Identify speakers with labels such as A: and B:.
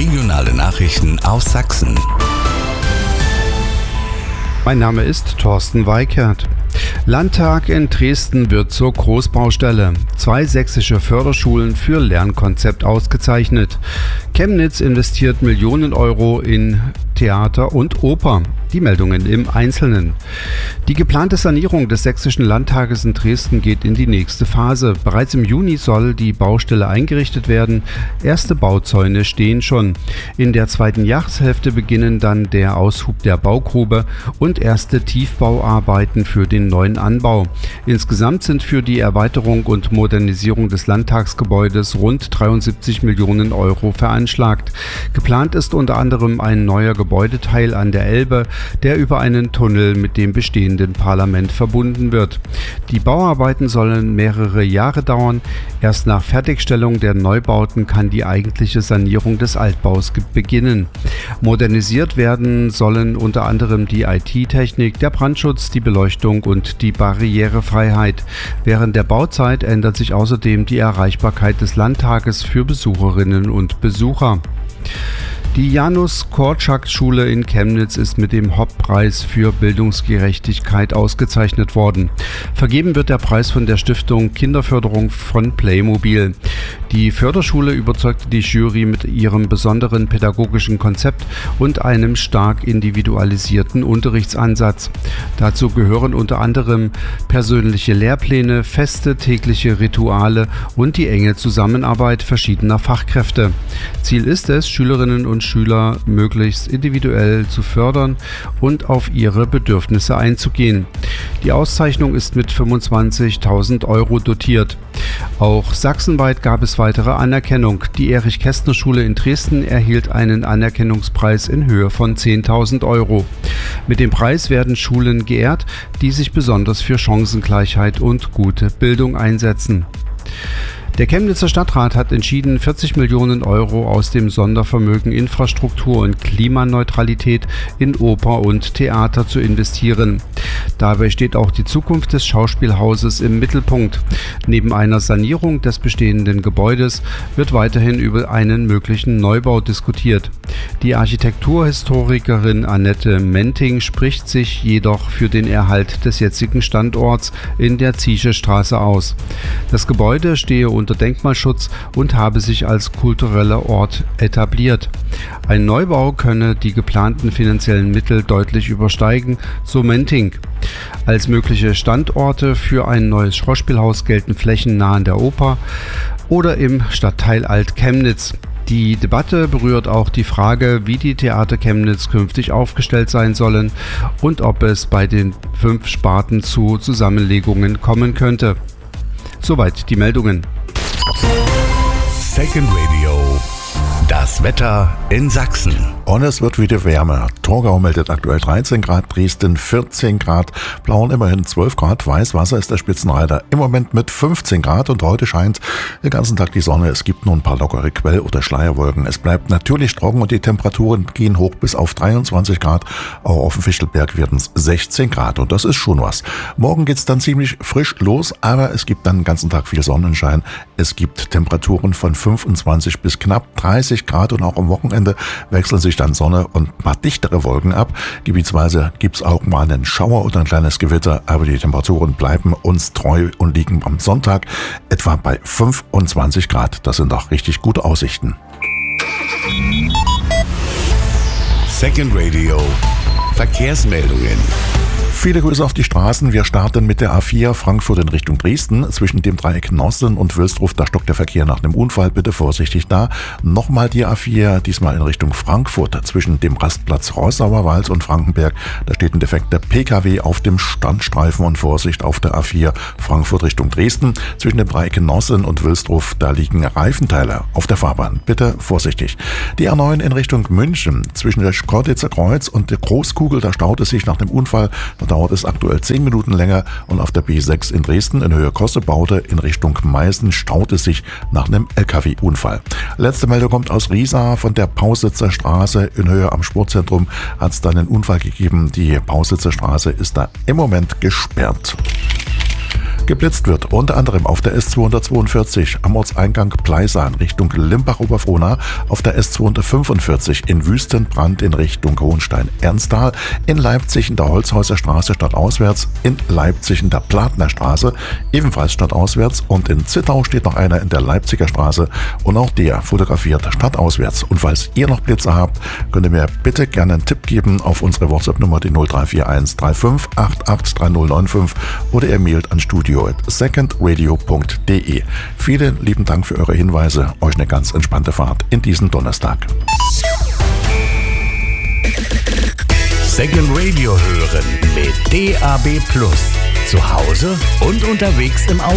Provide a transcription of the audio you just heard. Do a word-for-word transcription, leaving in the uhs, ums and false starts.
A: Regionale Nachrichten aus Sachsen.
B: Mein Name ist Thorsten Weikert. Landtag in Dresden wird zur Großbaustelle. Zwei sächsische Förderschulen für Lernkonzept ausgezeichnet. Chemnitz investiert Millionen Euro in Theater und Oper. Die Meldungen im Einzelnen. Die geplante Sanierung des Sächsischen Landtages in Dresden geht in die nächste Phase. Bereits im Juni soll die Baustelle eingerichtet werden. Erste Bauzäune stehen schon. In der zweiten Jahreshälfte beginnen dann der Aushub der Baugrube und erste Tiefbauarbeiten für den neuen Anbau. Insgesamt sind für die Erweiterung und Modernisierung des Landtagsgebäudes rund dreiundsiebzig Millionen Euro veranschlagt. Geplant ist unter anderem ein neuer Gebäudeteil an der Elbe, der über einen Tunnel mit dem bestehenden Parlament verbunden wird. Die Bauarbeiten sollen mehrere Jahre dauern. Erst nach Fertigstellung der Neubauten kann die eigentliche Sanierung des Altbaus beginnen. Modernisiert werden sollen unter anderem die I T-Technik, der Brandschutz, die Beleuchtung und die Barrierefreiheit. Während der Bauzeit ändert sich außerdem die Erreichbarkeit des Landtages für Besucherinnen und Besucher. Die Janus-Korczak-Schule in Chemnitz ist mit dem Hauptpreis für Bildungsgerechtigkeit ausgezeichnet worden. Vergeben wird der Preis von der Stiftung Kinderförderung von Playmobil. Die Förderschule überzeugte die Jury mit ihrem besonderen pädagogischen Konzept und einem stark individualisierten Unterrichtsansatz. Dazu gehören unter anderem persönliche Lehrpläne, feste tägliche Rituale und die enge Zusammenarbeit verschiedener Fachkräfte. Ziel ist es, Schülerinnen und Schüler möglichst individuell zu fördern und auf ihre Bedürfnisse einzugehen. Die Auszeichnung ist mit fünfundzwanzigtausend Euro dotiert. Auch sachsenweit gab es weitere Anerkennung. Die Erich-Kästner-Schule in Dresden erhielt einen Anerkennungspreis in Höhe von zehntausend Euro. Mit dem Preis werden Schulen geehrt, die sich besonders für Chancengleichheit und gute Bildung einsetzen. Der Chemnitzer Stadtrat hat entschieden, vierzig Millionen Euro aus dem Sondervermögen Infrastruktur und Klimaneutralität in Oper und Theater zu investieren. Dabei steht auch die Zukunft des Schauspielhauses im Mittelpunkt. Neben einer Sanierung des bestehenden Gebäudes wird weiterhin über einen möglichen Neubau diskutiert. Die Architekturhistorikerin Annette Menting spricht sich jedoch für den Erhalt des jetzigen Standorts in der Zieschestraße aus. Das Gebäude stehe unter Denkmalschutz und habe sich als kultureller Ort etabliert. Ein Neubau könne die geplanten finanziellen Mittel deutlich übersteigen, so Menting. Als mögliche Standorte für ein neues Schauspielhaus gelten Flächen nahe der Oper oder im Stadtteil Alt-Chemnitz. Die Debatte berührt auch die Frage, wie die Theater Chemnitz künftig aufgestellt sein sollen und ob es bei den fünf Sparten zu Zusammenlegungen kommen könnte. Soweit die Meldungen.
A: Second Radio. Das Wetter in Sachsen.
C: Und es wird wieder wärmer. Torgau meldet aktuell dreizehn Grad, Dresden vierzehn Grad, Plauen immerhin zwölf Grad, Weißwasser ist der Spitzenreiter im Moment mit fünfzehn Grad und heute scheint den ganzen Tag die Sonne. Es gibt nur ein paar lockere Quell- oder Schleierwolken. Es bleibt natürlich trocken und die Temperaturen gehen hoch bis auf dreiundzwanzig Grad. Auch auf dem Fichtelberg werden es sechzehn Grad und das ist schon was. Morgen geht es dann ziemlich frisch los, aber es gibt dann den ganzen Tag viel Sonnenschein. Es gibt Temperaturen von fünfundzwanzig bis knapp dreißig Grad und auch am Wochenende wechseln sich dann Sonne und ein paar dichtere Wolken ab. Gebietsweise gibt es auch mal einen Schauer oder ein kleines Gewitter, aber die Temperaturen bleiben uns treu und liegen am Sonntag etwa bei fünfundzwanzig Grad. Das sind auch richtig gute Aussichten.
A: Second Radio. Verkehrsmeldungen.
C: Viele Grüße auf die Straßen. Wir starten mit der A vier Frankfurt in Richtung Dresden. Zwischen dem Dreieck Nossen und Wilsdruf, da stockt der Verkehr nach einem Unfall. Bitte vorsichtig da. Nochmal die A vier, diesmal in Richtung Frankfurt. Zwischen dem Rastplatz Rossauerwald und Frankenberg, da steht ein defekter P K W auf dem Standstreifen und Vorsicht auf der A vier Frankfurt Richtung Dresden. Zwischen dem Dreieck Nossen und Wilsdruf, da liegen Reifenteile auf der Fahrbahn. Bitte vorsichtig. Die A neun in Richtung München. Zwischen der Chortitzer Kreuz und der Großkugel, da staut es sich nach dem Unfall. Da dauert es aktuell zehn Minuten länger und auf der B sechs in Dresden in Höhe Kossebaude in Richtung Meißen staut es sich nach einem L K W-Unfall. Letzte Meldung kommt aus Riesa. Von der Pausitzer Straße in Höhe am Sportzentrum hat es dann einen Unfall gegeben. Die Pausitzer Straße ist da im Moment gesperrt. Geblitzt wird unter anderem auf der S zweihundertzweiundvierzig am Ortseingang Pleisan Richtung Limbach-Oberfrohna, auf der S zweihundertfünfundvierzig in Wüstenbrand in Richtung Hohenstein-Ernsthal, in Leipzig in der Holzhäuser Straße stadtauswärts, in Leipzig in der Platner Straße, ebenfalls stadtauswärts, und in Zittau steht noch einer in der Leipziger Straße und auch der fotografiert stadtauswärts. Und falls ihr noch Blitze habt, könnt ihr mir bitte gerne einen Tipp geben auf unsere WhatsApp-Nummer, die null drei vier eins drei fünf acht acht drei null neun fünf, oder ihr mailt an studio at secondradio punkt de. Vielen lieben Dank für eure Hinweise. Euch eine ganz entspannte Fahrt in diesen Donnerstag.
A: Second Radio hören mit D A B Plus. Zu Hause und unterwegs im Auto.